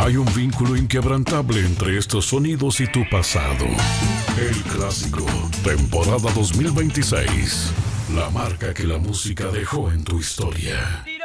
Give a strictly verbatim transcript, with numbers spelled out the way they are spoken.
Hay un vínculo inquebrantable entre estos sonidos y tu pasado. El Clásico, temporada dos mil veintiséis. La marca que la música dejó en tu historia.